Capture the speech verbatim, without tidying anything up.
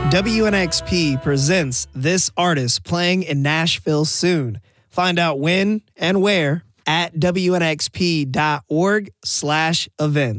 W N X P presents this artist playing in Nashville soon. Find out when and where at W N X P dot org slash events.